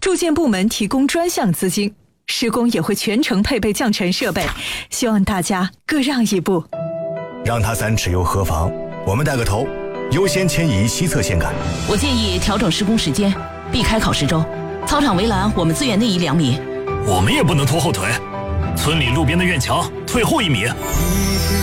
住建部门提供专项资金，施工也会全程配备降尘设备，希望大家各让一步。 让他3尺又何妨？我们带个头，优先迁移西侧线杆。 我建议调整施工时间，避开考试周。操场围栏我们自愿内移2米。 我们也不能拖后腿，村里路边的院墙退后1米。